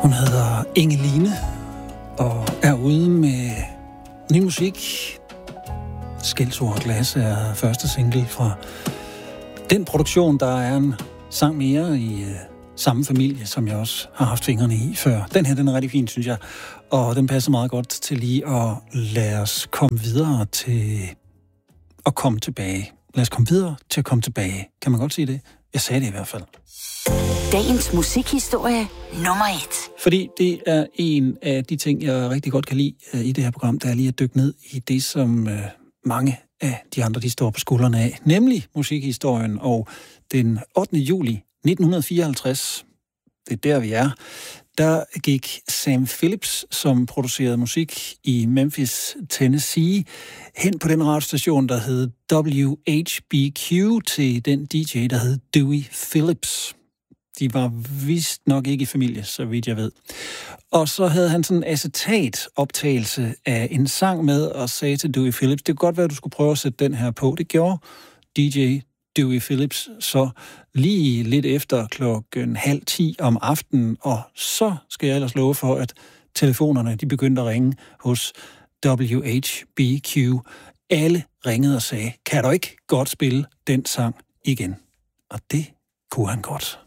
Hun hedder Ingeline og er ude med ny musik. Skældsord og glas er første single fra den produktion, der er en sang mere i samme familie, som jeg også har haft fingrene i før. Den her, den er rigtig fin, synes jeg, og den passer meget godt til lige at lade os komme videre til at komme tilbage. Lad os komme videre til at komme tilbage. Kan man godt sige det? Jeg sagde det i hvert fald. Dagens musikhistorie nummer 1. Fordi det er en af de ting, jeg rigtig godt kan lide i det her program, der er lige at dykke ned i det, som mange af de andre, de står på skuldrene af. Nemlig musikhistorien, og den 8. juli 1954, det er der vi er, der gik Sam Phillips, som producerede musik i Memphis, Tennessee, hen på den radiostation, der hed WHBQ, til den DJ, der hed Dewey Phillips. De var vist nok ikke i familie, så vidt jeg ved. Og så havde han sådan en acetatoptagelse af en sang med, og sagde til Dewey Phillips, det kunne godt være, at du skulle prøve at sætte den her på. Det gjorde DJ Dewey Phillips så lige lidt efter 9:30 om aftenen, og så skal jeg ellers love for, at telefonerne de begyndte at ringe hos WHBQ. Alle ringede og sagde, kan du ikke godt spille den sang igen? Og det kunne han godt.